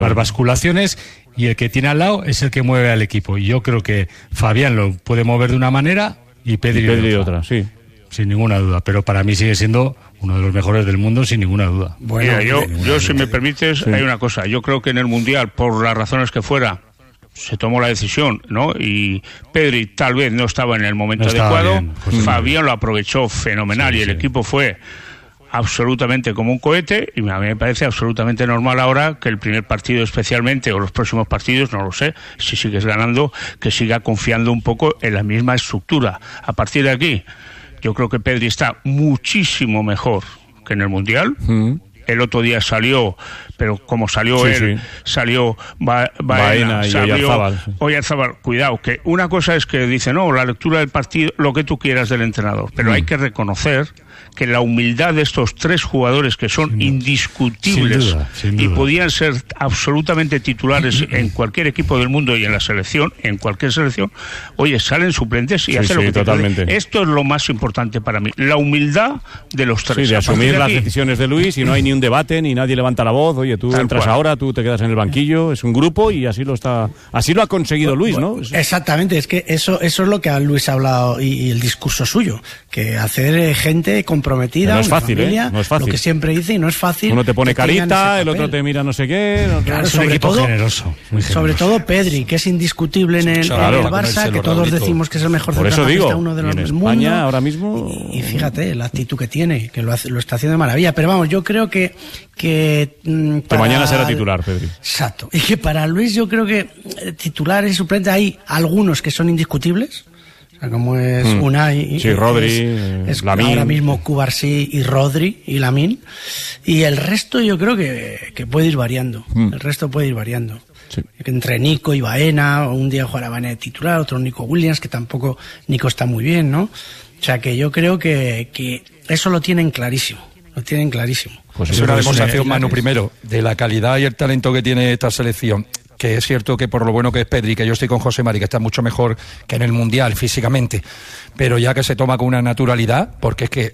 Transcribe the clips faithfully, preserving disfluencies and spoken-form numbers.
las basculaciones y el que tiene al lado es el que mueve al equipo. Y yo creo que Fabián lo puede mover de una manera y Pedri, y Pedri de otra. otra, sí. Sin ninguna duda, pero para mí sigue siendo uno de los mejores del mundo, sin ninguna duda. Bueno, Mira, yo, yo si me permites, sí. hay una cosa. Yo creo que en el Mundial, por las razones que fuera, se tomó la decisión, ¿no? Y Pedri tal vez no estaba en el momento no adecuado. Bien, pues Fabián lo aprovechó fenomenal sí, y el sí. equipo fue absolutamente como un cohete, y a mí me parece absolutamente normal ahora que el primer partido especialmente, o los próximos partidos, no lo sé, si sigues ganando, que siga confiando un poco en la misma estructura. A partir de aquí, yo creo que Pedri está muchísimo mejor que en el Mundial. Mm. El otro día salió, pero como salió sí, él, sí. salió ba Baena, Baena y salió Oyarzábal. Sí. Oyarzábal. Cuidado, que una cosa es que dice, no, la lectura del partido, lo que tú quieras del entrenador, pero mm. hay que reconocer que la humildad de estos tres jugadores que son sin indiscutibles sin duda, sin duda. y podían ser absolutamente titulares en cualquier equipo del mundo y en la selección, en cualquier selección, oye, salen suplentes y sí, hacen sí, lo que totalmente. Te Esto es lo más importante para mí, la humildad de los tres. Sí, de asumir de las decisiones de Luis y no hay ni un debate, ni nadie levanta la voz, oye, tú Tal entras cual. ahora, tú te quedas en el banquillo, es un grupo y así lo está, así lo ha conseguido Luis, ¿no? Exactamente, es que eso, eso es lo que a Luis ha hablado y, y el discurso suyo, que hacer gente comprometida, no es fácil, familia, ¿eh? No es fácil. Lo que siempre dice y no es fácil. Uno te pone carita, el otro te mira no sé qué. No, claro, es un sobre equipo todo, generoso, muy generoso. Sobre todo Pedri, que es indiscutible en el, claro, en el Barça, que todos Raulito. decimos que es el mejor centrocampista, uno de los del mundo. España ahora mismo. Y, y fíjate la actitud que tiene, que lo, hace, lo está haciendo de maravilla. Pero vamos, yo creo que que, mm, que mañana será titular, Pedri. Exacto. Y que para Luis yo creo que eh, titular y suplente hay algunos que son indiscutibles. Como es mm. Unai, sí, Rodri, es, es Lamine. Ahora mismo Cubarsí y Rodri y Lamine. Y el resto yo creo que, que puede ir variando. Mm. El resto puede ir variando. Sí. Entre Nico y Baena, un día jugará Baena de titular, otro Nico Williams, que tampoco Nico está muy bien, ¿no? O sea que yo creo que, que eso lo tienen clarísimo. Lo tienen clarísimo. Pues es una demostración, Manu, primero, de la calidad y el talento que tiene esta selección. Que es cierto que por lo bueno que es Pedri, que yo estoy con José Mari, que está mucho mejor que en el Mundial físicamente, pero ya que se toma con una naturalidad, porque es que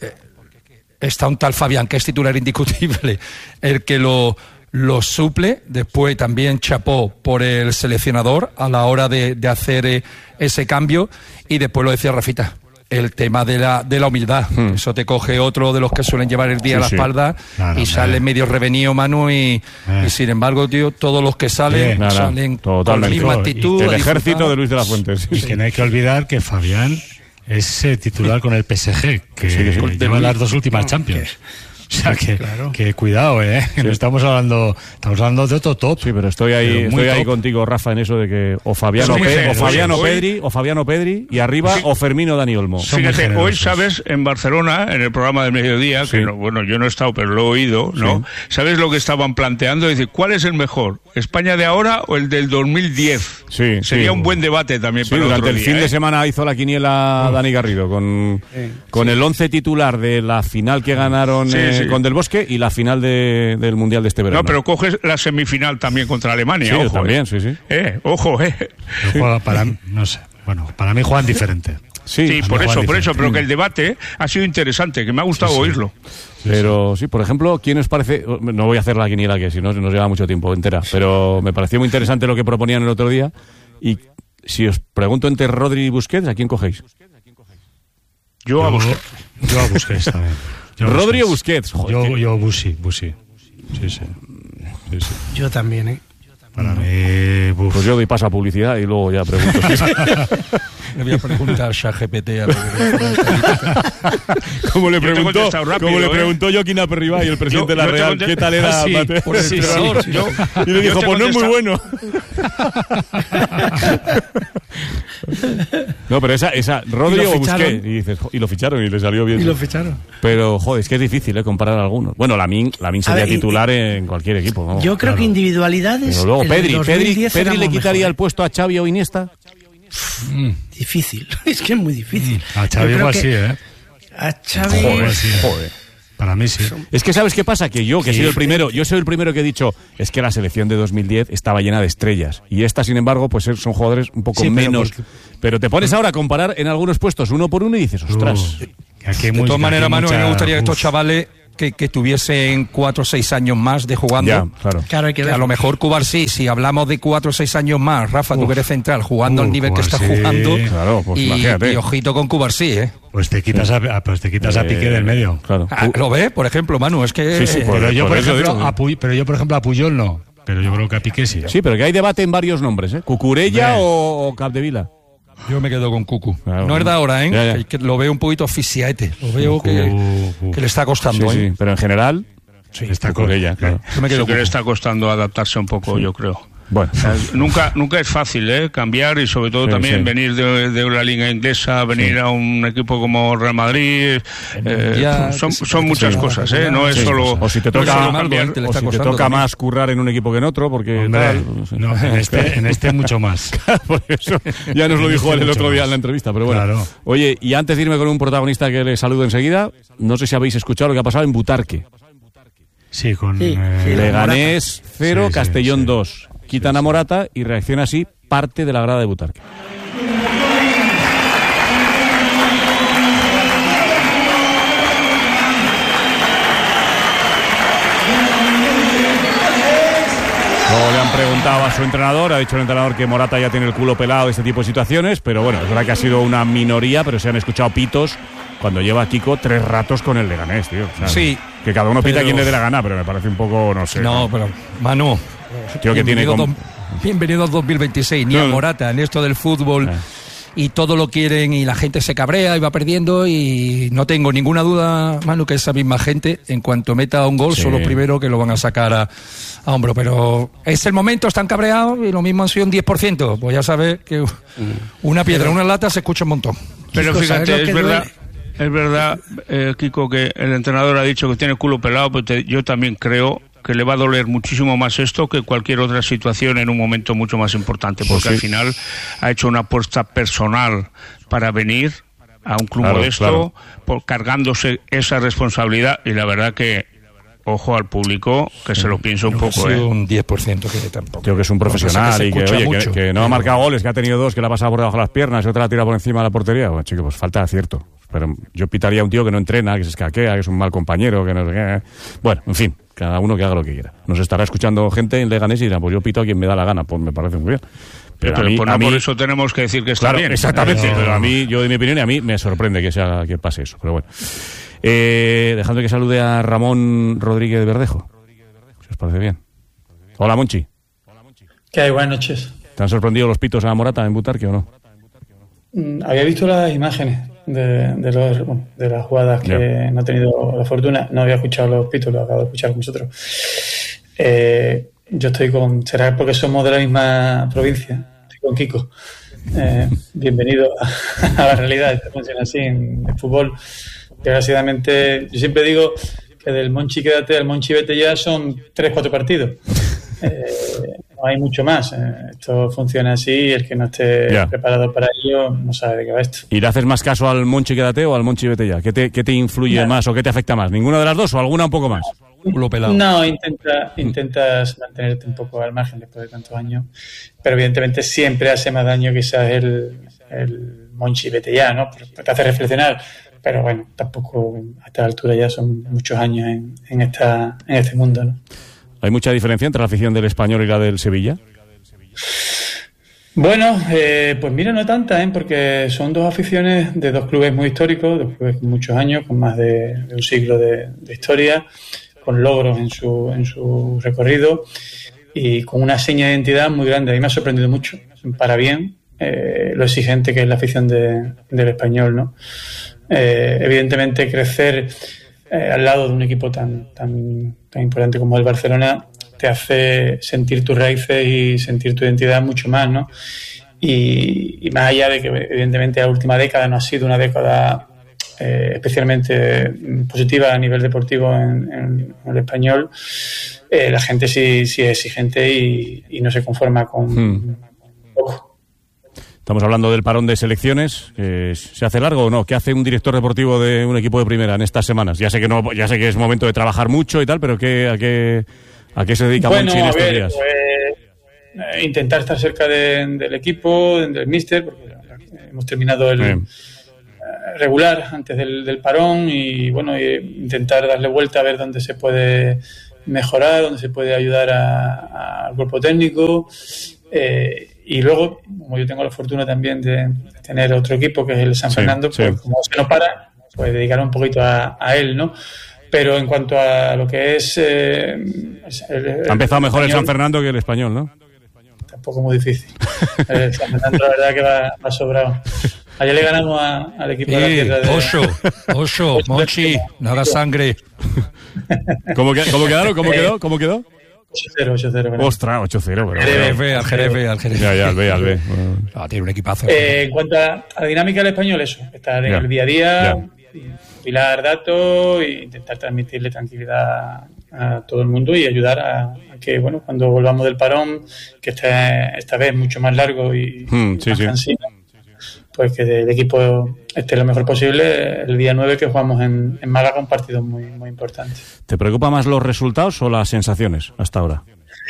está un tal Fabián, que es titular indiscutible, el que lo, lo suple. Después también chapó por el seleccionador a la hora de, de hacer ese cambio, y después lo decía Rafita, el tema de la de la humildad. Hmm. Eso te coge otro de los que suelen llevar el día sí, a la espalda sí. claro, y sale eh. medio revenido, Manu, y, eh. y sin embargo, tío, todos los que salen eh, salen totalmente. con la misma actitud. El ejército de Luis de la Fuente. Sí, y sí. que no hay que olvidar que Fabián es eh, titular con el P S G, que, sí, sí, que lleva las dos últimas no, Champions. Que... O sea, que, claro. que cuidado, ¿eh? Sí. No estamos hablando estamos hablando de otro top. Sí, pero estoy ahí pero estoy ahí contigo, Rafa, en eso de que o Fabiano, Pe generoso, o Fabiano hoy, Pedri, o Fabiano Pedri, y arriba sí. o Fermino Dani Olmo. Fíjate, hoy, sabes, en Barcelona, en el programa del mediodía, sí. que no, bueno, yo no he estado, pero lo he oído, ¿no? Sí. ¿Sabes lo que estaban planteando? Dice, ¿cuál es el mejor? ¿España de ahora o el del dos mil diez? Sí, Sería sí. un buen debate también sí, para durante otro el día, fin ¿eh? de semana hizo la quiniela Dani Garrido con, sí. con sí. el once titular de la final que ganaron sí, eh, sí. con Del Bosque y la final de, del Mundial de este verano. No, pero coges la semifinal también contra Alemania. Sí, ojo, también, eh. sí, sí. Eh, ojo, eh. Juega para, no sé, bueno, para mí juegan diferente. Sí, sí por eso, por eso, pero que el debate ha sido interesante, que me ha gustado sí, sí. oírlo. Pero sí, por ejemplo, ¿quién os parece? No voy a hacer la quiniela, que si no nos lleva mucho tiempo entera, pero me pareció muy interesante lo que proponían el otro día. Y si os pregunto entre Rodri y Busquets, ¿a quién cogéis? Yo a Busquets. Yo a Busquets también. Yo Rodri o Busquets. Joder, yo, que... yo Busi, Busi. Sí, sí. sí, sí. Yo también, ¿eh? Para mí, buf. Pues yo doy paso a publicidad y luego ya pregunto. Le voy a preguntar a ChatGPT a como le preguntó, rápido, como le preguntó ¿eh? Joaquín Aperribay, el presidente yo, de la Real, ¿qué tal era? Sí, Mate? Por el sí, sí, yo, y le dijo, pues no es muy bueno. No, pero esa, esa Rodri o Busquets, y dices, y lo ficharon y le salió bien. Y lo ficharon. Pero, joder, es que es difícil, ¿eh? Comparar a algunos. Bueno, Lamine, Lamine sería ver, titular y, en cualquier equipo. Vamos, yo creo claro. que individualidades. Pero luego Pedri, Pedri, Pedri le quitaría mejor. el puesto a Xavi o Iniesta. Mm. Difícil, es que es muy difícil. Mm. A Xavi igual sí, ¿eh? A Xavi. Joder, sí, joder. Para mí sí. Es que ¿sabes qué pasa? Que yo, que sí. soy el primero, yo soy el primero que he dicho, es que la selección de dos mil diez estaba llena de estrellas. Y esta, sin embargo, pues son jugadores un poco sí, menos. Pero, porque... pero te pones ahora a comparar en algunos puestos uno por uno y dices, ostras. Uh, de todas maneras, Manu, mucha... me gustaría que estos chavales que, que tuviesen cuatro o seis años más de jugando. Ya, claro. Claro, hay que Que ver. a lo mejor Cubarsí, si hablamos de cuatro o seis años más, Rafa, Uf. tú que eres central, jugando Uh, al nivel que está Cubarsí. jugando, Claro, pues y, imagínate. y ojito con Cubarsí, ¿eh? Pues te quitas, a, pues te quitas a Piqué Eh, del medio. Claro. Ah, ¿lo ves? Por ejemplo, Manu, es que... Sí, sí, por- Pero yo, por, por eso ejemplo, digo. a Pu- pero yo, por ejemplo, a Puyol no. Pero yo creo que a Piqué sí. Sí, pero que hay debate en varios nombres, ¿eh? ¿Cucurella Hombre. o, o Capdevila? Yo me quedo con Cucu. Claro. No es de ahora, ¿eh? Ya, ya. Que, que lo veo un poquito asfixiaete. Lo veo Cucu, que, Cucu. que le está Sí, costando, sí, ¿eh? pero en general, Sí, está con Cucurella, claro. Yo me Sí quedo que con le Cucu. está costando adaptarse un poco, yo creo. Bueno, O sea, nunca nunca es fácil, ¿eh? Cambiar y sobre todo Sí, también sí. venir de, de una liga inglesa, venir Sí. a un equipo como Real Madrid. eh, Ya, son que si son te muchas toca cosas, jugar, ¿eh? No es sí, solo. o si te no es toca solo Ronaldo, cambiar. ¿eh? Que le o está si te costando toca también. más currar en un equipo que en otro, porque Hombre, tal, no, en, este, en este mucho más. por eso ya nos lo En dijo este él el mucho otro día más. en la entrevista, pero bueno. Claro. Oye, y antes de irme con un protagonista que le saludo enseguida, no sé si habéis escuchado lo que ha pasado en Butarque. Sí, con Sí, eh, sí, la Leganés cero, Sí, sí, Castellón sí. dos. Quitan a Morata y reacciona así parte de la grada de Butarque. Luego le han preguntado a su entrenador, ha dicho el entrenador que Morata ya tiene el culo pelado de este tipo de situaciones, pero bueno, es verdad que ha sido una minoría, pero se han escuchado pitos cuando lleva a Kiko tres ratos con el Leganés, tío. O sea, Sí, que cada uno pita pero- quien le dé la gana, pero me parece un poco, no sé. No, pero Manu, Tío que tiene bienvenido, com- dos- bienvenido a dos mil veintiséis, ni No, a no. Morata, en esto del fútbol, Eh. y todo lo quieren y la gente se cabrea y va perdiendo, y no tengo ninguna duda, Manu, que esa misma gente, en cuanto meta un gol, Sí. son los primeros que lo van a sacar a, a hombro, pero es el momento, están cabreados y lo mismo han sido un diez por ciento, pues ya sabes que una piedra, una lata se escucha un montón. Pero Kiko, ¿sabes lo fíjate, es que verdad, duele? es verdad, eh, Kiko, que el entrenador ha dicho que tiene el culo pelado, pero te- yo también creo que le va a doler muchísimo más esto que cualquier otra situación en un momento mucho más importante, porque Pues sí. al final ha hecho una apuesta personal para venir a un club Claro, modesto, claro. por, cargándose esa responsabilidad, y la verdad que, ojo al público, que se lo piensa un Ha poco, sido ¿eh? un diez por ciento que tampoco. Creo que es un profesional Cosa que se y que, escucha oye, que, mucho. que no ha marcado goles, que ha tenido dos, que le ha pasado por debajo de las piernas y otra la ha tirado por encima de la portería. Bueno, chico, pues falta de acierto. Pero yo pitaría a un tío que no entrena, que se escaquea, que es un mal compañero, que no sé qué. Bueno, en fin, cada uno que haga lo que quiera. Nos estará escuchando gente en Leganés y dirá, pues yo pito a quien me da la gana, pues me parece muy bien. Pero, Pero a mí, pues a no mí- por eso tenemos que decir que está claro, bien. exactamente, Pero- pero a mí, yo de mi opinión, y a mí me sorprende que sea que pase eso, pero bueno. Eh, dejando que salude a Ramón Rodríguez Verdejo. Si os parece bien. Hola, Monchi. ¿Qué hay? Buenas noches. ¿Te han sorprendido los pitos a Morata en Butarque o no? Mm, Había visto las imágenes de, de, los, bueno, de las jugadas que Ya. no he tenido la fortuna. No había escuchado los pitos, lo acabo de escuchar con vosotros. Eh, yo estoy con... ¿Será porque somos de la misma provincia? Estoy con Kiko. Eh, bienvenido a, a la realidad. Esto funciona así en el fútbol. Desgraciadamente, yo siempre digo que del Monchi quédate al Monchi vete ya son tres, cuatro partidos. Eh, no hay mucho más. Eh, esto funciona así y el que no esté Ya. preparado para ello no sabe de qué va esto. ¿Y le haces más caso al Monchi quédate o al Monchi vete ya? ¿Qué te, qué te influye Nada. más o qué te afecta más? ¿Ninguna de las dos o alguna un poco más? Culo pelado. No, intenta, intentas mantenerte un poco al margen después de tantos años, pero evidentemente siempre hace más daño quizás el, el Monchi vete ya, ¿no? Porque te hace reflexionar, pero bueno, tampoco a esta altura ya son muchos años en, en, esta, en este mundo, ¿no? ¿Hay mucha diferencia entre la afición del Español y la del Sevilla? Bueno, eh, pues mira, no tanta, ¿eh? Porque son dos aficiones de dos clubes muy históricos, dos clubes con muchos años, con más de, de un siglo de, de historia, con logros en su, en su recorrido y con una seña de identidad muy grande. A mí me ha sorprendido mucho, para bien, eh, lo exigente que es la afición de, del Español, ¿no? Eh, evidentemente crecer eh, al lado de un equipo tan, tan, tan importante como el Barcelona te hace sentir tus raíces y sentir tu identidad mucho más, ¿no? Y, y más allá de que evidentemente la última década no ha sido una década eh, especialmente positiva a nivel deportivo en, en, en el Español, eh, la gente sí, sí es exigente y, y no se conforma con Hmm. poco. Estamos hablando del parón de selecciones. Eh, ¿Se hace largo o no? ¿Qué hace un director deportivo de un equipo de primera en estas semanas? Ya sé que no, ya sé que es momento de trabajar mucho y tal, pero ¿qué, a qué a qué se dedica Bueno, Monchi en a estos ver, días? pues, eh, intentar estar cerca de- del equipo, del míster, porque hemos terminado el, Bien. regular antes del, del parón y bueno, y intentar darle vuelta a ver dónde se puede mejorar, dónde se puede ayudar a, a, al cuerpo técnico. Eh, y luego, como yo tengo la fortuna también de tener otro equipo que es el San Fernando, sí, pues sí. como se nos para, pues dedicar un poquito a, a él, ¿no? Pero en cuanto a lo que es... Eh, el, ha empezado mejor el San Fernando que el Español, ¿no? Tampoco muy difícil. El San Fernando la verdad que va, va sobrado. Ayer le ganamos a, al equipo sí, de la tierra de... Oso, oso, Monchi, no haga sangre. ¿Cómo, que, ¿Cómo quedaron? ¿Cómo quedó? ¿Cómo quedó? ocho cero, ocho cero. Ostras, ocho cero. Al Jerez, al Jerez, al Jerez. Ya, ya, al B, al B. Ah, tiene un equipazo. Eh, en cuanto a la dinámica del español, eso. Estar en ya. el día a día, ya. pilar datos e intentar transmitirle tranquilidad a todo el mundo y ayudar a, a que, bueno, cuando volvamos del parón, que esta, esta vez mucho más largo y mm, sí, más sí. cansino, pues que el equipo esté lo mejor posible el día nueve que jugamos en, en Málaga, un partido muy, muy importante. ¿Te preocupa más los resultados o las sensaciones hasta ahora?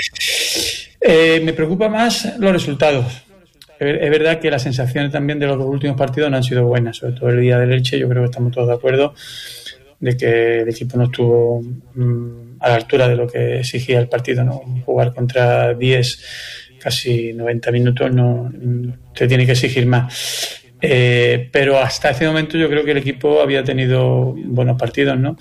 Eh, me preocupa más los resultados. Es verdad que las sensaciones también de los dos últimos partidos no han sido buenas, sobre todo el día del Elche. Yo creo que estamos todos de acuerdo de que el equipo no estuvo mmm, a la altura de lo que exigía el partido, ¿no? Jugar contra diez, casi noventa minutos, no te tiene que exigir más. Eh, pero hasta ese momento yo creo que el equipo había tenido buenos partidos, ¿no?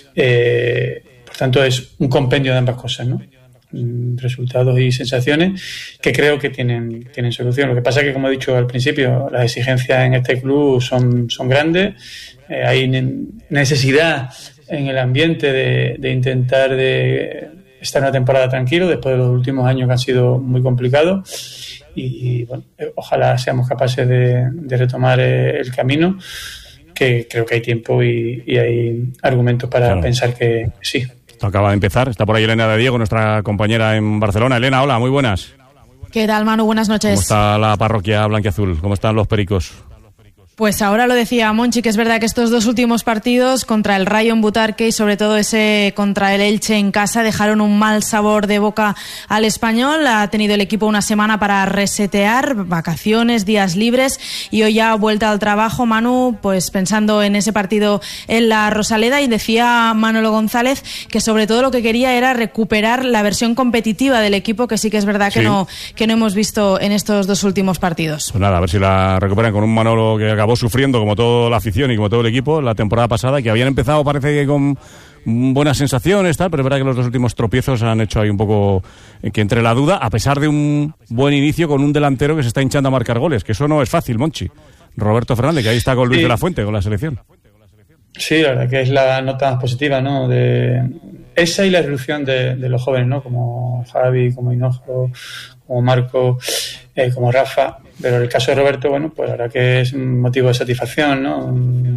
Eh, por tanto, es un compendio de ambas cosas, ¿no? Resultados y sensaciones que creo que tienen, tienen solución. Lo que pasa es que, como he dicho al principio, las exigencias en este club son, son grandes. Eh, hay necesidad en el ambiente de, de intentar de estar una temporada tranquilo después de los últimos años que han sido muy complicados y, y bueno, ojalá seamos capaces de, de retomar el camino, que creo que hay tiempo y, y hay argumentos para claro. pensar que sí. Esto acaba de empezar. Está por ahí Elena de Diego, nuestra compañera en Barcelona. Elena, hola, muy buenas. ¿Qué tal, Manu? Buenas noches. ¿Cómo está la parroquia blanquiazul? ¿Cómo están los pericos? Pues ahora lo decía Monchi, que es verdad que estos dos últimos partidos contra el Rayo en Butarque y sobre todo ese contra el Elche en casa dejaron un mal sabor de boca al Español. Ha tenido el equipo una semana para resetear, vacaciones, días libres y hoy ya ha vuelto al trabajo. Manu, pues pensando en ese partido en la Rosaleda, y decía Manolo González que sobre todo lo que quería era recuperar la versión competitiva del equipo, que sí que es verdad que, sí. no, que no hemos visto en estos dos últimos partidos. Pues nada, a ver si la recuperan con un Manolo que acabó sufriendo como toda la afición y como todo el equipo la temporada pasada, que habían empezado parece que con buenas sensaciones, tal, pero es verdad que los dos últimos tropiezos han hecho ahí un poco que entre la duda, a pesar de un buen inicio con un delantero que se está hinchando a marcar goles, que eso no es fácil, Monchi. Roberto Fernández, que ahí está con Luis sí. de la Fuente, con la selección. Sí, la verdad que es la nota más positiva, ¿no? De esa y la evolución de, de los jóvenes, ¿no? Como Javi, como Hinojo, como Marco, eh, como Rafa. Pero en el caso de Roberto, bueno, pues la verdad que es un motivo de satisfacción, ¿no?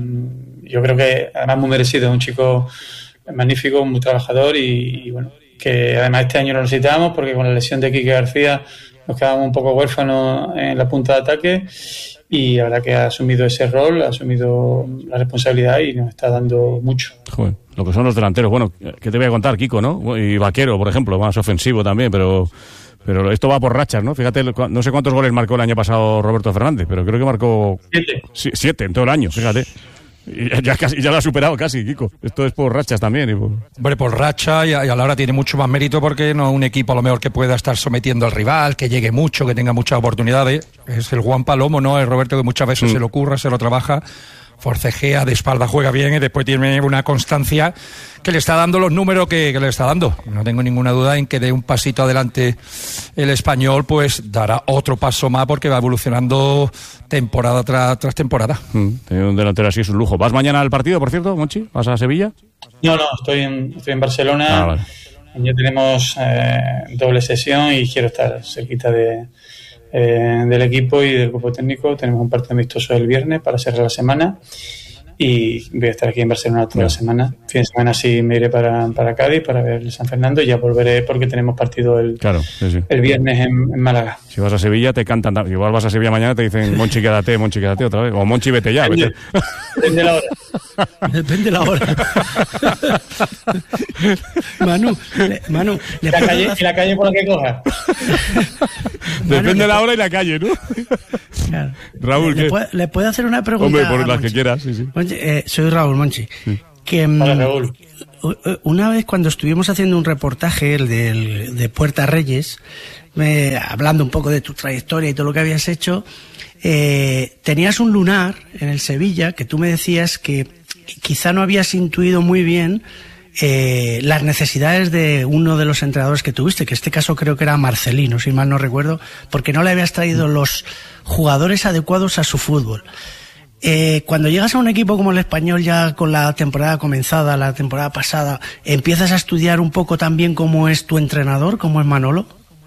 Yo creo que además muy merecido, es un chico magnífico, muy trabajador y, y bueno, que además este año lo necesitábamos porque con la lesión de Quique García nos quedábamos un poco huérfanos en la punta de ataque y la verdad que ha asumido ese rol, ha asumido la responsabilidad y nos está dando mucho. Joder, lo que son los delanteros. Bueno, ¿qué te voy a contar, Kiko, no? Y Vaquero, por ejemplo, más ofensivo también, pero... Pero esto va por rachas, ¿no? Fíjate, no sé cuántos goles marcó el año pasado Roberto Fernández, pero creo que marcó... Siete. Siete en todo el año, fíjate. Y ya, casi, ya lo ha superado casi, Kiko. Esto es por rachas también. Y por... Hombre, por racha y a, y a la hora tiene mucho más mérito porque no es un equipo a lo mejor que pueda estar sometiendo al rival, que llegue mucho, que tenga muchas oportunidades. Es el Juan Palomo, ¿no? El Roberto que muchas veces mm. se lo ocurra, se lo trabaja, forcejea, de espalda juega bien y después tiene una constancia que le está dando los números que, que le está dando. No tengo ninguna duda en que dé un pasito adelante el Español, pues dará otro paso más porque va evolucionando temporada tras, tras temporada. Mm, tener un delantero así es un lujo. ¿Vas mañana al partido, por cierto, Monchi? ¿Vas a Sevilla? No, no, estoy en, estoy en Barcelona. Ah, vale. Ya tenemos eh, doble sesión y quiero estar cerquita de, eh, del equipo y del grupo técnico. Tenemos un partido amistoso el viernes para cerrar la semana. Y voy a estar aquí en Barcelona toda Bien. la semana. Fin de semana sí me iré para, para Cádiz para ver el San Fernando y ya volveré porque tenemos partido el, claro, sí, sí. el viernes en, en Málaga. Si vas a Sevilla te cantan, igual vas a Sevilla mañana te dicen Monchi quédate, Monchi quédate otra vez, o Monchi vete ya. Depende, vete. Depende la hora. Depende la hora. Manu, le, Manu, ¿Y la, calle, ¿y la calle por la que cojas? Depende de la hora y la calle, ¿no? Claro. Raúl, ¿Le, ¿qué? Puedo, ¿Le puedo hacer una pregunta? Hombre, por las que quieras, sí, sí. Monchi, eh, soy Raúl Monchi. Sí. Que, Hola, Raúl. Una vez cuando estuvimos haciendo un reportaje, el de, de Puerta Reyes, me, hablando un poco de tu trayectoria y todo lo que habías hecho, eh, tenías un lunar en el Sevilla que tú me decías que quizá no habías intuido muy bien eh, las necesidades de uno de los entrenadores que tuviste, que en este caso creo que era Marcelino, si mal no recuerdo, porque no le habías traído los jugadores adecuados a su fútbol. Eh, cuando llegas a un equipo como el Español, ya con la temporada comenzada, la temporada pasada, ¿empiezas a estudiar un poco también cómo es tu entrenador, cómo es Manolo?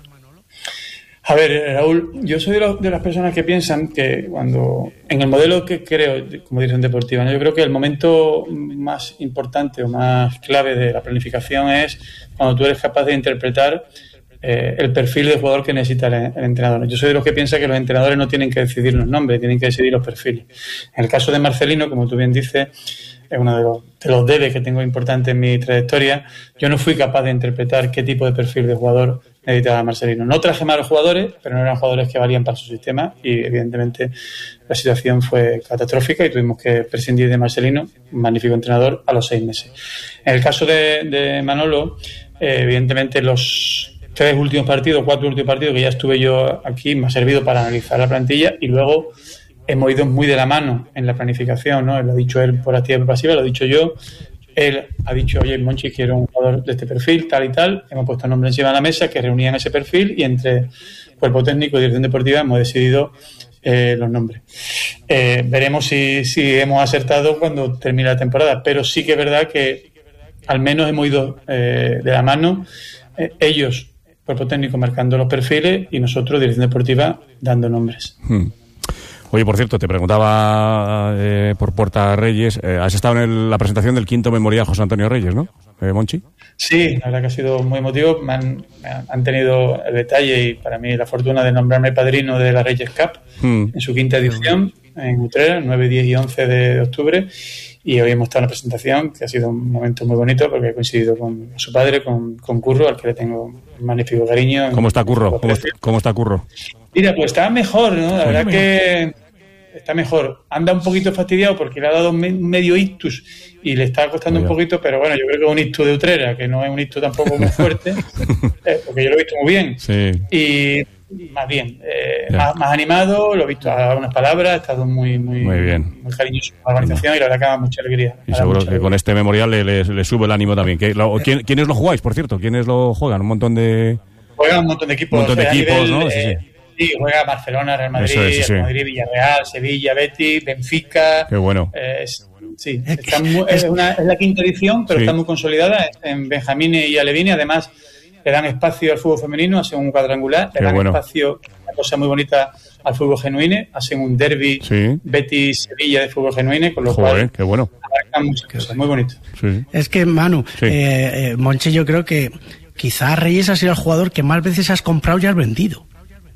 A ver, Raúl, yo soy de, los, de las personas que piensan que cuando, en el modelo que creo como dirección deportiva, ¿no? Yo creo que el momento más importante o más clave de la planificación es cuando tú eres capaz de interpretar eh, el perfil de jugador que necesita el, el entrenador. Yo soy de los que piensa que los entrenadores no tienen que decidir los nombres, tienen que decidir los perfiles. En el caso de Marcelino, como tú bien dices, es uno de los, de los debes que tengo importante en mi trayectoria. Yo no fui capaz de interpretar qué tipo de perfil de jugador necesitaba Marcelino. No traje malos jugadores, pero no eran jugadores que valían para su sistema y evidentemente la situación fue catastrófica y tuvimos que prescindir de Marcelino, un magnífico entrenador, a los seis meses. En el caso de, de Manolo, eh, evidentemente los tres últimos partidos, cuatro últimos partidos que ya estuve yo aquí, me ha servido para analizar la plantilla y luego hemos ido muy de la mano en la planificación, ¿no? Lo ha dicho él por activa y por pasiva, lo he dicho yo. Él ha dicho, oye, Monchi, quiero un jugador de este perfil, tal y tal. Hemos puesto nombres encima de la mesa que reunían ese perfil y entre cuerpo técnico y dirección deportiva hemos decidido eh, los nombres. Eh, veremos si, si hemos acertado cuando termine la temporada, pero sí que es verdad que al menos hemos ido eh, de la mano, eh, ellos, cuerpo técnico, marcando los perfiles y nosotros, dirección deportiva, dando nombres. Hmm. Oye, por cierto, te preguntaba eh, por Puerta Reyes, eh, has estado en el, la presentación del quinto memorial José Antonio Reyes, ¿no? Eh, Monchi. Sí, la verdad que ha sido muy emotivo. Me han, me han tenido el detalle y para mí la fortuna de nombrarme padrino de la Reyes Cup hmm. en su quinta edición en Utrera, nueve, diez y once de octubre. Y hoy hemos estado en la presentación, que ha sido un momento muy bonito porque he coincidido con su padre, con, con Curro, al que le tengo un magnífico cariño. ¿Cómo está Curro? ¿Cómo está, ¿Cómo está Curro? Mira, pues está mejor, ¿no? La verdad que está mejor. Anda un poquito fastidiado porque le ha dado un medio ictus y le está costando un poquito, pero bueno, yo creo que es un ictus de Utrera, que no es un ictus tampoco muy fuerte, eh, porque yo lo he visto muy bien. Sí. Y más bien, eh, más, más animado, lo he visto a unas palabras, ha estado muy muy, muy, bien. muy cariñoso con la organización no. Y la verdad que da mucha alegría. Y seguro que alegría. Con este memorial le, le, le sube el ánimo también. ¿Qué, lo, ¿quién, ¿Quiénes lo jugáis, por cierto? ¿Quiénes lo juegan? Un montón de... Juegan un montón de equipos. Un montón de equipos, nivel, ¿no? Eh, sí, sí. Sí, juega Barcelona, Real Madrid, es, sí, sí. Madrid, Villarreal, Sevilla, Betis, Benfica. Qué bueno. Eh, es, sí, está muy, es, una, es la quinta edición, pero sí. Está muy consolidada en Benjamín y Alevini. Además, le dan espacio al fútbol femenino, hacen un cuadrangular, le Qué dan bueno. espacio, una cosa muy bonita, al fútbol genuino, hacen un derbi sí. Betis-Sevilla de fútbol genuino, con lo Joder, cual qué bueno. abarcan muchas cosas, muy bonito. Sí. Es que, Manu, sí. eh, eh, Monchi, yo creo que quizás Reyes ha sido el jugador que más veces has comprado y has vendido.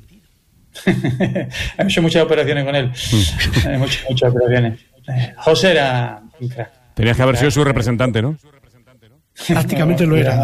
He hecho muchas operaciones con él. He muchas, muchas operaciones. José era un crack. Tenías que haber sido su representante, ¿no? Prácticamente no, lo era.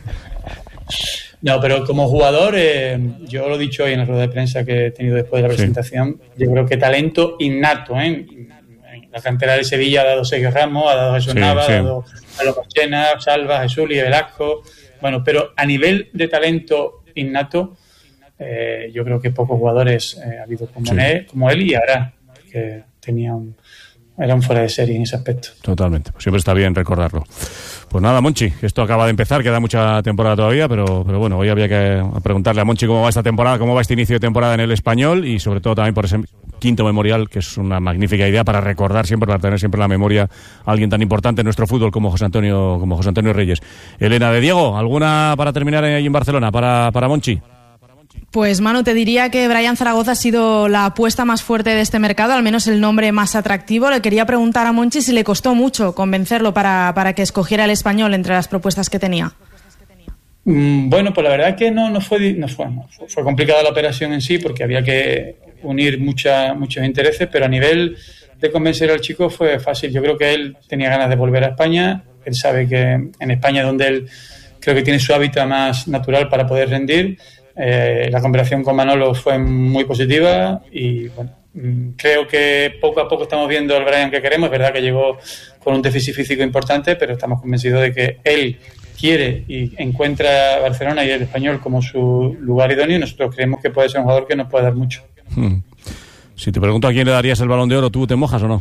No, pero como jugador, eh, yo lo he dicho hoy en la rueda de prensa que he tenido después de la presentación, sí. Yo creo que talento innato, ¿eh? La cantera de Sevilla ha dado Sergio Ramos, ha dado Jesús sí, Nava, sí. Ha dado Carlos Marchena, Salva, Jesús, y Velasco. Bueno, pero a nivel de talento innato, Eh, yo creo que pocos jugadores eh, ha habido como, sí. él, como él y ahora que tenía un, era un fuera de serie en ese aspecto. Totalmente, pues siempre está bien recordarlo. Pues nada, Monchi, esto acaba de empezar, queda mucha temporada todavía, pero, pero bueno, hoy había que preguntarle a Monchi cómo va esta temporada, cómo va este inicio de temporada en el Español y sobre todo también por ese quinto memorial, que es una magnífica idea para recordar siempre, para tener siempre en la memoria a alguien tan importante en nuestro fútbol como José Antonio, como José Antonio Reyes. Elena de Diego, ¿alguna para terminar ahí en Barcelona para, para Monchi? Pues Manu, te diría que Brian Zaragoza ha sido la apuesta más fuerte de este mercado, al menos el nombre más atractivo. Le quería preguntar a Monchi si le costó mucho convencerlo para, para que escogiera el Español entre las propuestas que tenía. Mm, bueno, pues la verdad es que no, no, fue, no fue, no fue, fue complicada la operación en sí porque había que unir mucha, muchos intereses, pero a nivel de convencer al chico fue fácil. Yo creo que él tenía ganas de volver a España, él sabe que en España es donde él creo que tiene su hábitat más natural para poder rendir. Eh, la conversación con Manolo fue muy positiva y bueno, creo que poco a poco estamos viendo el Brian que queremos. Es verdad que llegó con un déficit físico importante, pero estamos convencidos de que él quiere y encuentra Barcelona y el Español como su lugar idóneo, y nosotros creemos que puede ser un jugador que nos puede dar mucho. Hmm. Si te pregunto a quién le darías el Balón de Oro, ¿tú te mojas o no?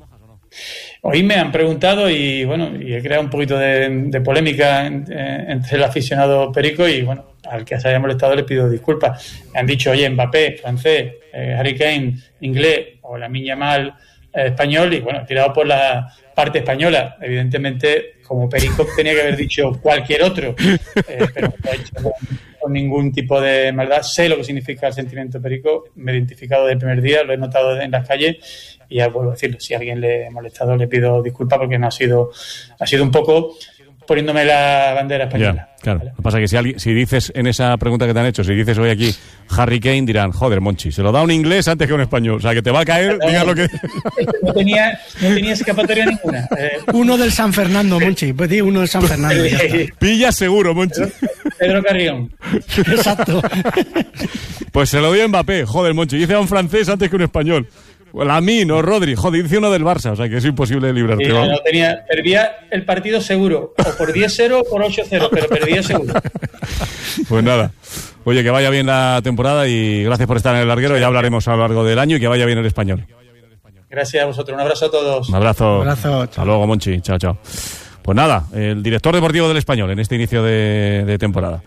Hoy me han preguntado y bueno, y he creado un poquito de, de polémica en, eh, entre el aficionado perico y bueno, al que se haya molestado le pido disculpas. Me han dicho, oye, Mbappé, francés, eh, Harry Kane, inglés, o Lamine Yamal, eh, español, y bueno, tirado por la parte española. Evidentemente, como perico tenía que haber dicho cualquier otro, eh, pero no lo he hecho con, con ningún tipo de maldad. Sé lo que significa el sentimiento perico, me he identificado desde el primer día, lo he notado en las calles. Y ya vuelvo a decirlo, si a alguien le he molestado le pido disculpas porque no ha sido, ha sido un poco poniéndome la bandera española. Ya, claro. ¿Vale? Lo que pasa es que si, alguien, si dices en esa pregunta que te han hecho, si dices hoy aquí Harry Kane, dirán, joder, Monchi, se lo da un inglés antes que un español. O sea, que te va a caer, digas lo que... No tenía, no tenía escapatoria ninguna. Eh, uno del San Fernando, Monchi. Pues di uno del San Fernando. Pilla seguro, Monchi. Pedro, Pedro Carrión. Exacto. Pues se lo doy a Mbappé. Joder, Monchi, dice a un francés antes que un español. Lamine o Rodri, joder, dice uno del Barça, o sea que es imposible librarte. Sí, no, no tenía, perdía el partido seguro, o por diez cero o por ocho cero, pero perdía seguro. Pues nada, oye, que vaya bien la temporada y gracias por estar en el larguero, ya hablaremos a lo largo del año y que vaya bien el Español. Gracias a vosotros, un abrazo a todos. Un abrazo. Un abrazo. Hasta luego, Monchi, chao, chao. Pues nada, el director deportivo del Español en este inicio de, de temporada.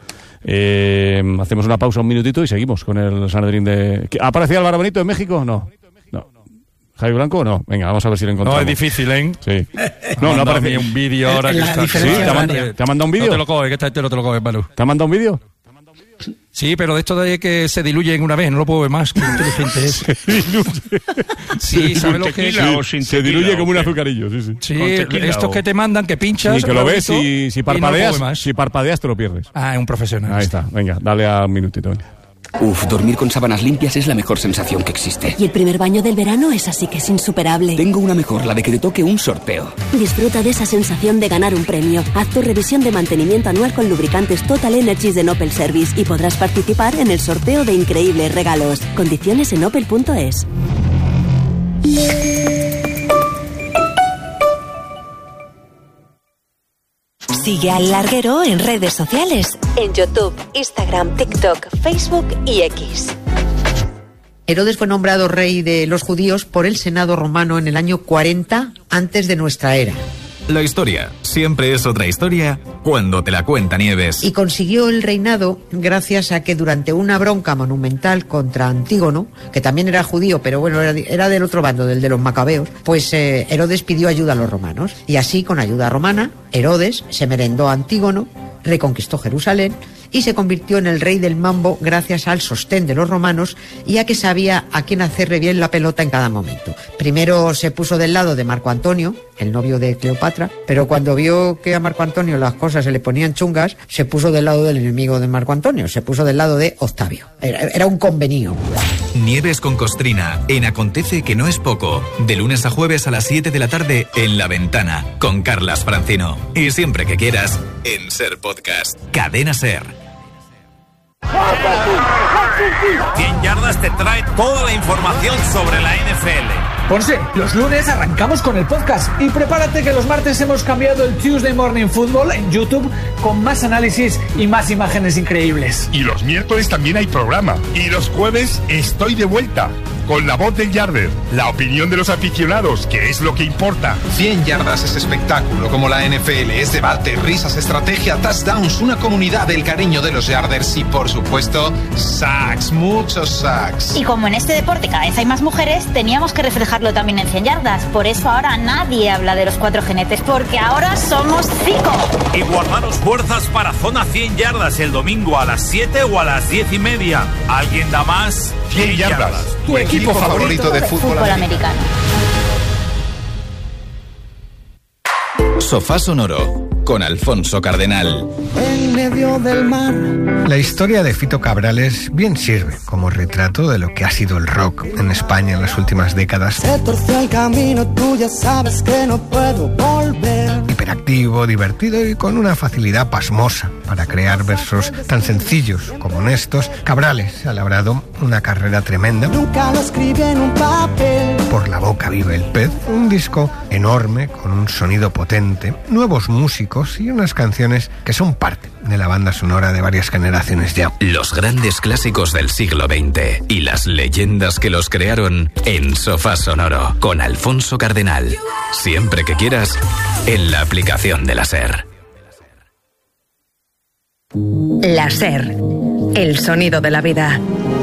Eh, hacemos una pausa un minutito y seguimos con el Sanedrín de... ¿Ha aparecido Álvaro Benito en México? No. ¿Javi Blanco? No. Venga, vamos a ver si lo encontramos. No, es difícil, ¿eh? Sí. No, no aparece un vídeo ahora que está... ¿Sí? ¿Te ha, mand- ¿Te ha mandado un vídeo? No te lo coges, que esta gente no te lo coges, Manu. ¿Te ha mandado un vídeo? Sí, pero de esto de que se diluyen una vez, no lo puedo ver más. Qué inteligente es. Se diluye. Sí, ¿sabes lo que es? Sí, se diluye como un azucarillo, sí, sí. Sí, estos o... que te mandan, que pinchas... Y que lo ves y si parpadeas, no si parpadeas te lo pierdes. Ah, es un profesional. Ahí está, venga, dale a un minutito. Uf, dormir con sábanas limpias es la mejor sensación que existe. Y el primer baño del verano es así que es insuperable. Tengo una mejor, la de que te toque un sorteo. Disfruta de esa sensación de ganar un premio. Haz tu revisión de mantenimiento anual con lubricantes Total Energies de Opel Service y podrás participar en el sorteo de increíbles regalos. Condiciones en opel punto es. Sigue al Larguero en redes sociales, en YouTube, Instagram, TikTok, Facebook y X. Herodes fue nombrado rey de los judíos por el Senado romano en el año cuarenta antes de nuestra era. La historia siempre es otra historia cuando te la cuenta Nieves. Y consiguió el reinado gracias a que durante una bronca monumental contra Antígono, que también era judío, pero bueno, era, era del otro bando, del de los macabeos, pues eh, Herodes pidió ayuda a los romanos. Y así, con ayuda romana, Herodes se merendó a Antígono, reconquistó Jerusalén y se convirtió en el rey del mambo gracias al sostén de los romanos y a que sabía a quién hacerle bien la pelota en cada momento. Primero se puso del lado de Marco Antonio, el novio de Cleopatra, pero cuando vio que a Marco Antonio las cosas se le ponían chungas, se puso del lado del enemigo de Marco Antonio, se puso del lado de Octavio. Era, era un convenio. Nieves con Costrina, en Acontece que no es poco, de lunes a jueves a las siete de la tarde en La Ventana, con Carlas Francino. Y siempre que quieras, en Ser Podcast. Cadena Ser. cien yardas te trae toda la información sobre la N F L. Ponce, los lunes arrancamos con el podcast y prepárate que los martes hemos cambiado el Tuesday Morning Football en YouTube con más análisis y más imágenes increíbles. Y los miércoles también hay programa. Y los jueves estoy de vuelta con La Voz del Yarder, la opinión de los aficionados, que es lo que importa. cien yardas es espectáculo como la N F L, es debate, risas, estrategia, touchdowns, una comunidad del cariño de los Yarders y por supuesto sacks, muchos sacks. Y como en este deporte cada vez hay más mujeres, teníamos que reflejarlo también en cien yardas. Por eso ahora nadie habla de los cuatro jinetes, porque ahora somos cinco. Y guardaros fuerzas para Zona cien yardas el domingo a las siete o a las diez y media. ¿Alguien da más? cien yardas. Tu equipo favorito de fútbol, fútbol americano. Sofá Sonoro con Alfonso Cardenal. En en medio del mar. La historia de Fito Cabrales bien sirve como retrato de lo que ha sido el rock en España en las últimas décadas. Se torció el camino, tú ya sabes que no puedo volver. Hiperactivo, divertido y con una facilidad pasmosa para crear versos tan sencillos como honestos, Cabrales ha labrado una carrera tremenda. Nunca lo escribí en un papel. Por la boca vive el pez, un disco enorme con un sonido potente, nuevos músicos y unas canciones que son parte de la banda sonora de varias generaciones ya. Los grandes clásicos del siglo veinte y las leyendas que los crearon en Sofá Sonoro con Alfonso Cardenal. Siempre que quieras, en la aplicación de la SER. La SER, el sonido de la vida.